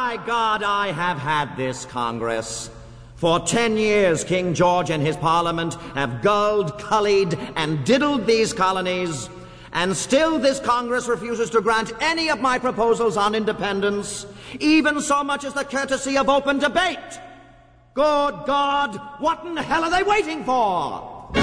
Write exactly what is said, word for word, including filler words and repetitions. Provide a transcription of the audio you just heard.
by God, I have had this Congress. For ten years, King George and his Parliament have gulled, cullied, and diddled these colonies, and still this Congress refuses to grant any of my proposals on independence, even so much as the courtesy of open debate. Good God, what in the hell are they waiting for?